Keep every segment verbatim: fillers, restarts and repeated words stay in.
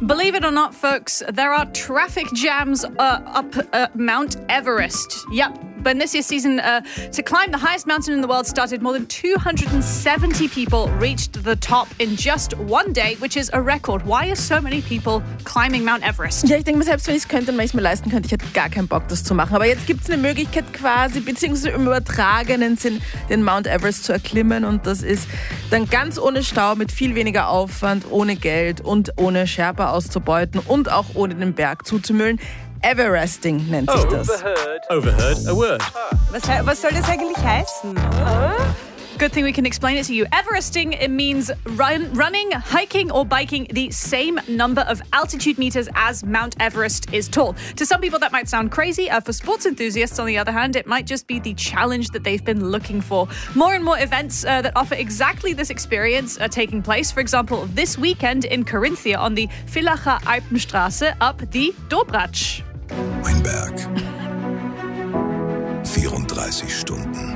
Believe it or not, folks, there are traffic jams uh, up uh, Mount Everest. Yep. When this year's season uh, to climb the highest mountain in the world started, more than two hundred seventy people reached the top in just one day, which is a record. Why are so many people climbing Mount Everest? Ja, ich denke mir, selbst wenn ich es könnte und wenn ich es mir leisten könnte, ich hätte gar keinen Bock, das zu machen. Aber jetzt gibt es eine Möglichkeit quasi, beziehungsweise im übertragenen Sinn, den Mount Everest zu erklimmen. Und das ist dann ganz ohne Stau, mit viel weniger Aufwand, ohne Geld und ohne Sherpa auszubeuten und auch ohne den Berg zuzumüllen. Everesting nennt sich das. Overheard. Overheard a word. Was, was soll das eigentlich heißen? Good thing we can explain it to you. Everesting, it means run, running, hiking or biking the same number of altitude meters as Mount Everest is tall. To some people that might sound crazy. Uh, for sports enthusiasts, on the other hand, it might just be the challenge that they've been looking for. More and more events uh, that offer exactly this experience are taking place. For example, this weekend in Carinthia on the Villacher Alpenstraße up the Dobratsch. Ein Berg. vierunddreißig Stunden.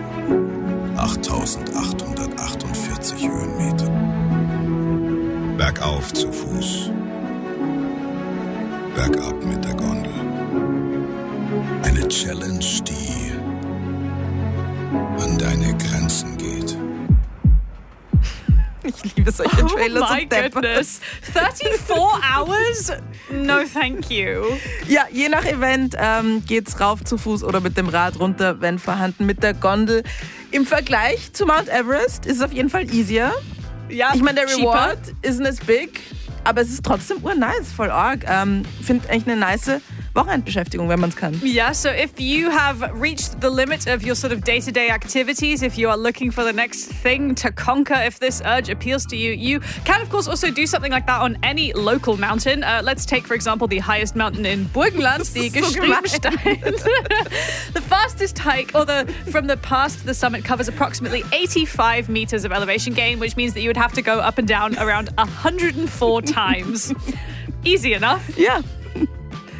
achttausendachthundertachtundvierzig Höhenmeter. Bergauf zu Fuß. Bergab mit der Gondel. Eine Challenge, die an deine Grenzen geht. Ich liebe solche Trailers. Oh my und Deppen. goodness. thirty-four hours? No, thank you. Ja, je nach Event ähm, geht's rauf zu Fuß oder mit dem Rad runter, wenn vorhanden, mit der Gondel. Im Vergleich zu Mount Everest ist es auf jeden Fall easier. Ja, Ich meine, der cheaper. Reward isn't as big, aber es ist trotzdem urnice, voll arg. Ähm, finde eigentlich eine nice Wochenendbeschäftigung, wenn man es kann. Yeah, so if you have reached the limit of your sort of day-to-day activities, if you are looking for the next thing to conquer, if this urge appeals to you, you can, of course, also do something like that on any local mountain. Uh, let's take, for example, the highest mountain in Burgenland, the so gemein. Gestriebenstein. The fastest hike, or the from the pass to the summit, covers approximately eighty-five meters of elevation gain, which means that you would have to go up and down around one hundred four times. Easy enough. Ja.